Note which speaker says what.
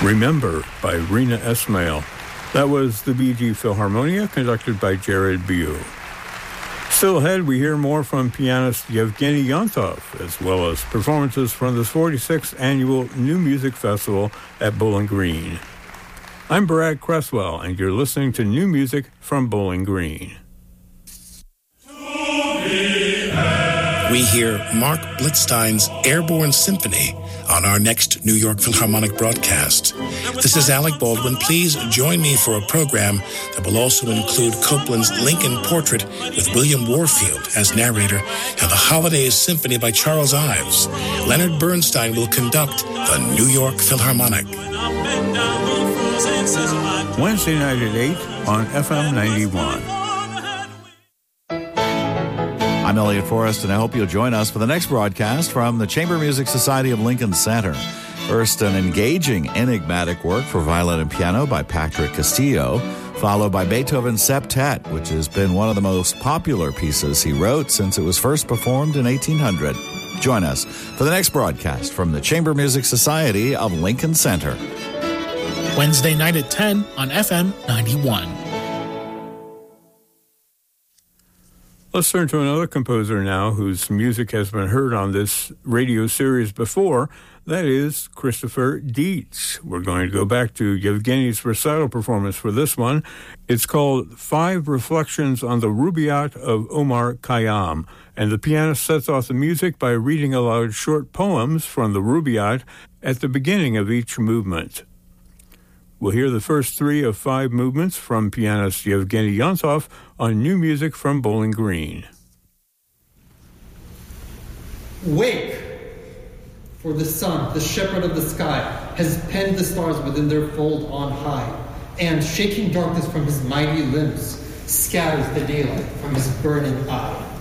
Speaker 1: Remember by Rina Esmail. That was the BG Philharmonia, conducted by Jared Biu. Still ahead, we hear more from pianist Yevgeny Yontov, as well as performances from the 46th Annual New Music Festival at Bowling Green. I'm Brad Cresswell, and you're listening to New Music from Bowling Green.
Speaker 2: We hear Mark Blitzstein's Airborne Symphony on our next New York Philharmonic broadcast. This is Alec Baldwin. Please join me for a program that will also include Copland's Lincoln Portrait with William Warfield as narrator and the Holidays Symphony by Charles Ives. Leonard Bernstein will conduct the New York Philharmonic.
Speaker 1: Wednesday night at 8 on FM 91.
Speaker 3: I'm Elliot Forrest, and I hope you'll join us for the next broadcast from the Chamber Music Society of Lincoln Center. First, an engaging, enigmatic work for violin and piano by Patrick Castillo, followed by Beethoven's Septet, which has been one of the most popular pieces he wrote since it was first performed in 1800. Join us for the next broadcast from the Chamber Music Society of Lincoln Center.
Speaker 4: Wednesday night at 10 on FM 91.
Speaker 1: Let's turn to another composer now whose music has been heard on this radio series before. That is Christopher Dietz. We're going to go back to Yevgeny's recital performance for this one. It's called 5 Reflections on the Rubaiyat of Omar Khayyam, and the pianist sets off the music by reading aloud short poems from the Rubaiyat at the beginning of each movement. We'll hear the first 3 of 5 movements from pianist Yevgeny Yontov on New Music from Bowling Green.
Speaker 5: Wake! For the sun, the shepherd of the sky, has penned the stars within their fold on high, and, shaking darkness from his mighty limbs, scatters the daylight from his burning eye.